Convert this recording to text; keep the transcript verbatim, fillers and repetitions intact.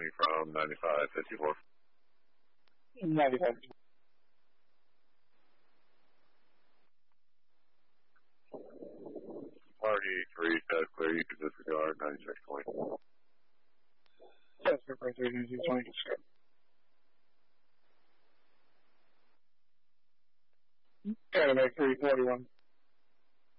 coming from ninety-five fifty-four. ninety-five. Party three says clear, you can disregard ninety-six twenty. Yes, for three, ninety-six twenty. Gotta make three forty-one.